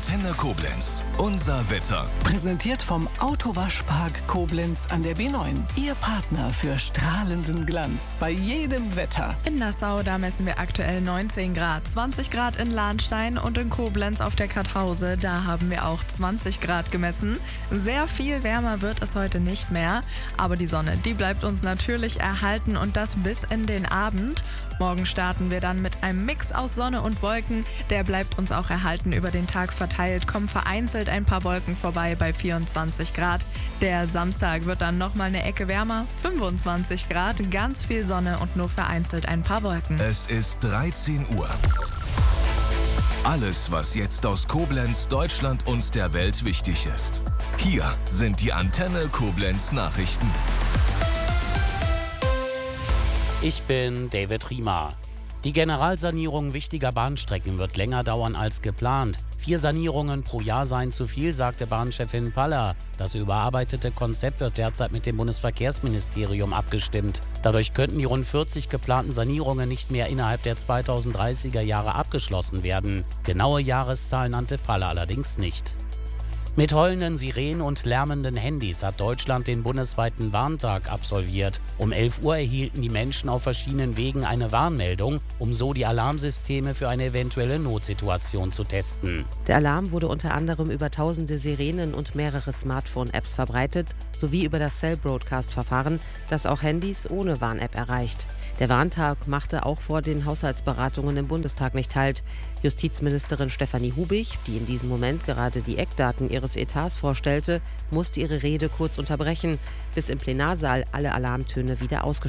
Antenne Koblenz. Unser Wetter. Präsentiert vom Autowaschpark Koblenz an der B9. Ihr Partner für strahlenden Glanz bei jedem Wetter. In Nassau, da messen wir aktuell 19 Grad. 20 Grad in Lahnstein und in Koblenz auf der Kartause. Da haben wir auch 20 Grad gemessen. Sehr viel wärmer wird es heute nicht mehr. Aber die Sonne, die bleibt uns natürlich erhalten und das bis in den Abend. Morgen starten wir dann mit einem Mix aus Sonne und Wolken. Der bleibt uns auch erhalten über den Tag verteilt. Kommen vereinzelt ein paar Wolken vorbei bei 24 Grad. Der Samstag wird dann nochmal eine Ecke wärmer. 25 Grad, ganz viel Sonne und nur vereinzelt ein paar Wolken. Es ist 13 Uhr. Alles, was jetzt aus Koblenz, Deutschland und der Welt wichtig ist. Hier sind die Antenne Koblenz Nachrichten. Ich bin David Riemer. Die Generalsanierung wichtiger Bahnstrecken wird länger dauern als geplant. 4 Sanierungen pro Jahr seien zu viel, sagte Bahnchefin Paller. Das überarbeitete Konzept wird derzeit mit dem Bundesverkehrsministerium abgestimmt. Dadurch könnten die rund 40 geplanten Sanierungen nicht mehr innerhalb der 2030er Jahre abgeschlossen werden. Genaue Jahreszahlen nannte Paller allerdings nicht. Mit heulenden Sirenen und lärmenden Handys hat Deutschland den bundesweiten Warntag absolviert. Um 11 Uhr erhielten die Menschen auf verschiedenen Wegen eine Warnmeldung, um so die Alarmsysteme für eine eventuelle Notsituation zu testen. Der Alarm wurde unter anderem über tausende Sirenen und mehrere Smartphone-Apps verbreitet, sowie über das Cell-Broadcast-Verfahren, das auch Handys ohne Warn-App erreicht. Der Warntag machte auch vor den Haushaltsberatungen im Bundestag nicht Halt. Justizministerin Stefanie Hubig, die in diesem Moment gerade die Eckdaten ihres Etats vorstellte, musste ihre Rede kurz unterbrechen, bis im Plenarsaal alle Alarmtöne wieder ausgeschaltet